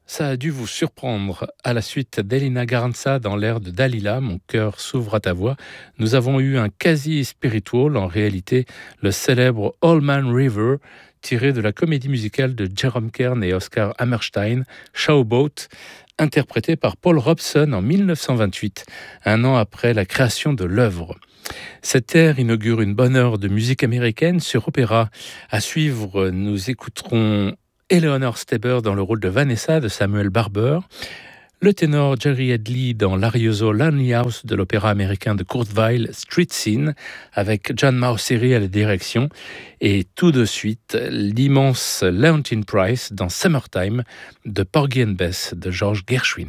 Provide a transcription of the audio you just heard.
Ça a dû vous surprendre. À la suite d'Elina Garanza dans l'air de Dalila, Mon cœur s'ouvre à ta voix, nous avons eu un quasi-spiritual, en réalité le célèbre All Man River, tiré de la comédie musicale de Jerome Kern et Oscar Hammerstein, Showboat, interprété par Paul Robeson en 1928, un an après la création de l'œuvre. Cette ère inaugure une bonne heure de musique américaine sur opéra. À suivre, nous écouterons Eleanor Steber dans le rôle de Vanessa de Samuel Barber, le ténor Jerry Headley dans l'Arioso Lonely House de l'opéra américain de Kurt Weill, Street Scene, avec John Mauceri à la direction, et tout de suite l'immense Leontyne Price dans Summertime de Porgy and Bess de George Gershwin.